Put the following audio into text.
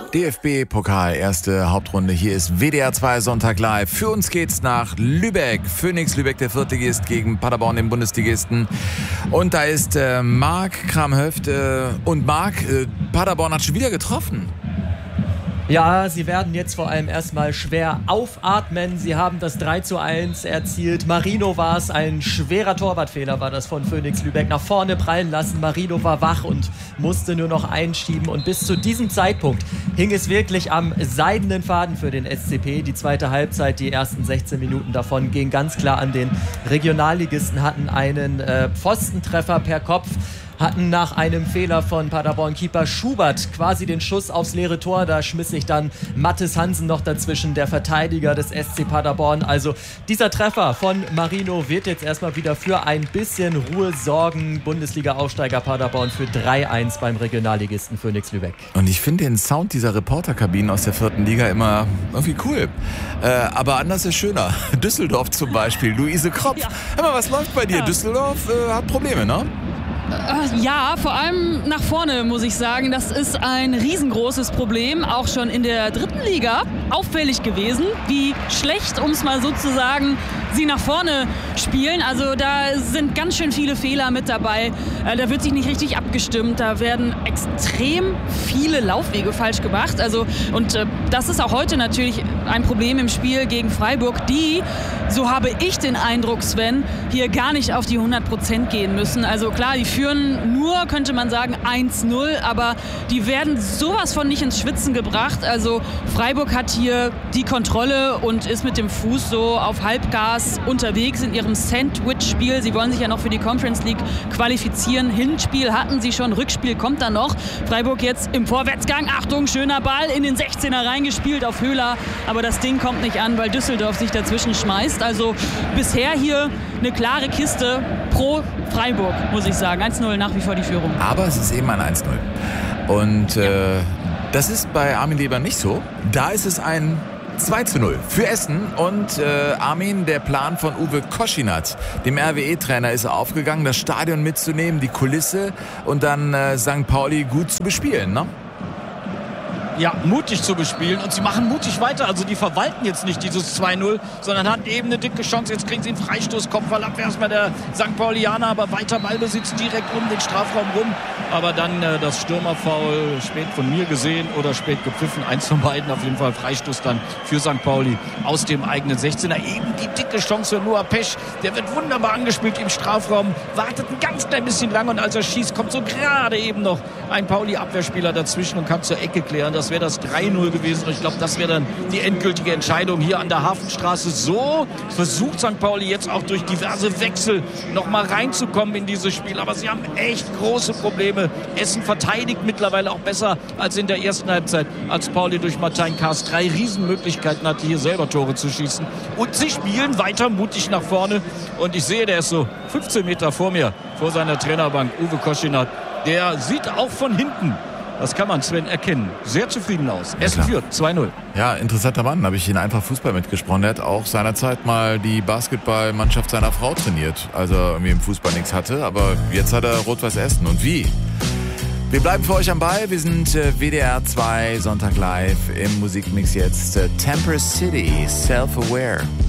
DFB-Pokal, erste Hauptrunde. Hier ist WDR 2 Sonntag live. Für uns geht's nach Lübeck. Phoenix Lübeck, der Viertligist, gegen Paderborn, den Bundesligisten. Und da ist Marc Kramhöft. Und Marc, Paderborn hat schon wieder getroffen. Ja, sie werden jetzt vor allem erstmal schwer aufatmen. Sie haben das 3:1 erzielt. Marino war es, ein schwerer Torwartfehler war das von Phoenix Lübeck. Nach vorne prallen lassen. Marino war wach und musste nur noch einschieben. Und bis zu diesem Zeitpunkt hing es wirklich am seidenen Faden für den SCP. Die zweite Halbzeit, die ersten 16 Minuten davon gingen ganz klar an den Regionalligisten, hatten einen Pfostentreffer per Kopf, hatten nach einem Fehler von Paderborn-Keeper Schubert quasi den Schuss aufs leere Tor. Da schmiss sich dann Mathis Hansen noch dazwischen, der Verteidiger des SC Paderborn. Also dieser Treffer von Marino wird jetzt erstmal wieder für ein bisschen Ruhe sorgen. Bundesliga-Aufsteiger Paderborn für 3:1 beim Regionalligisten Phoenix Lübeck. Und ich finde den Sound dieser Reporterkabinen aus der 4. Liga immer irgendwie cool. Aber anders ist schöner. Düsseldorf zum Beispiel, Luise Kropf. Ja. Hör mal, was läuft bei dir? Ja. Düsseldorf hat Probleme, ne? Ja, vor allem nach vorne, muss ich sagen. Das ist ein riesengroßes Problem, auch schon in der 3. Liga auffällig gewesen, wie schlecht, um es mal so zu sagen, sie nach vorne spielen. Also da sind ganz schön viele Fehler mit dabei. Da wird sich nicht richtig abgestimmt. Da werden extrem viele Laufwege falsch gemacht. Also, und das ist auch heute natürlich ein Problem im Spiel gegen Freiburg, die, so habe ich den Eindruck, Sven, hier gar nicht auf die 100% gehen müssen. Also klar, die führen nur, könnte man sagen, 1:0, aber die werden sowas von nicht ins Schwitzen gebracht. Also Freiburg hat hier die Kontrolle und ist mit dem Fuß so auf Halbgas unterwegs in ihrem Sandwich-Spiel. Sie wollen sich ja noch für die Conference League qualifizieren. Hinspiel hatten sie schon, Rückspiel kommt dann noch. Freiburg jetzt im Vorwärtsgang. Achtung, schöner Ball in den 16er reingespielt auf Höhler. Aber das Ding kommt nicht an, weil Düsseldorf sich dazwischen schmeißt. Also bisher hier eine klare Kiste pro Freiburg, muss ich sagen. 1:0 nach wie vor die Führung. Aber es ist eben ein 1:0. Und das ist bei Armin Weber nicht so. Da ist es ein 2:0 für Essen. Und Armin, der Plan von Uwe Koschinat, dem RWE-Trainer, ist aufgegangen, das Stadion mitzunehmen, die Kulisse und dann St. Pauli gut zu bespielen, ne? Ja, mutig zu bespielen und sie machen mutig weiter. Also die verwalten jetzt nicht dieses 2:0, sondern hatten eben eine dicke Chance. Jetzt kriegen sie einen Freistoß, Kopfballabwehr erstmal der St. Paulianer, aber weiter Ballbesitz direkt um den Strafraum rum. Aber dann das Stürmerfoul spät von mir gesehen oder spät gepfiffen. Eins von beiden, auf jeden Fall Freistoß dann für St. Pauli aus dem eigenen 16er. Eben die dicke Chance für Noah Pesch. Der wird wunderbar angespielt im Strafraum, wartet ein ganz klein bisschen lang und als er schießt, kommt so gerade eben noch ein Pauli-Abwehrspieler dazwischen und kann zur Ecke klären. Das wäre das 3:0 gewesen. Ich glaube, das wäre dann die endgültige Entscheidung hier an der Hafenstraße. So versucht St. Pauli jetzt auch durch diverse Wechsel noch mal reinzukommen in dieses Spiel. Aber sie haben echt große Probleme. Essen verteidigt mittlerweile auch besser als in der ersten Halbzeit, als Pauli durch Martin Kaas 3 Riesenmöglichkeiten hatte, hier selber Tore zu schießen. Und sie spielen weiter mutig nach vorne. Und ich sehe, der ist so 15 Meter vor mir, vor seiner Trainerbank, Uwe Koschinat. Der sieht auch von hinten, das kann man Sven erkennen, sehr zufrieden aus. Essen führt 2:0. Ja, interessanter Mann, habe ich ihn einfach Fußball mitgesprochen. Er hat auch seinerzeit mal die Basketballmannschaft seiner Frau trainiert, als er irgendwie im Fußball nichts hatte. Aber jetzt hat er Rot-Weiß Essen. Und wie? Wir bleiben für euch am Ball. Wir sind WDR 2 Sonntag live im Musikmix jetzt. Temper City, Self-Aware.